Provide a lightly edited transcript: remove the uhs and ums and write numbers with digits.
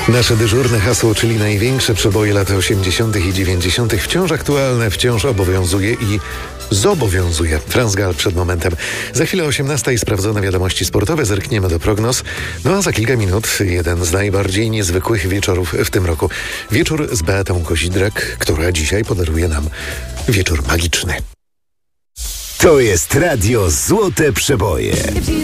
Nasze dyżurne hasło, czyli największe przeboje lat 80. i 90. wciąż aktualne, wciąż obowiązuje i zobowiązuje. Franz Gall przed momentem. Za chwilę 18 sprawdzone wiadomości sportowe, zerkniemy do prognoz. No a za kilka minut jeden z najbardziej niezwykłych wieczorów w tym roku. Wieczór z Beatą Kozidrak, która dzisiaj podaruje nam wieczór magiczny. To jest Radio Złote Przeboje.